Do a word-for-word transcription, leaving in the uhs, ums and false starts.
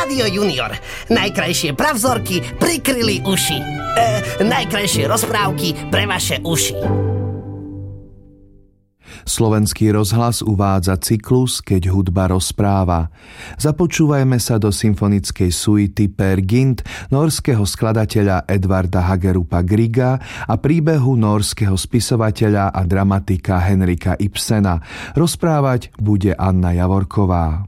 Rádio Junior. Najkrajšie pravzorky prikryli uši. E, najkrajšie rozprávky pre vaše uši. Slovenský rozhlas uvádza cyklus Keď hudba rozpráva. Započúvajme sa do symfonickej suity Peer Gynt nórskeho skladateľa Edvarda Hagerupa Grieга a príbehu nórskeho spisovateľa a dramatika Henrika Ibsena. Rozprávať bude Anna Javorková.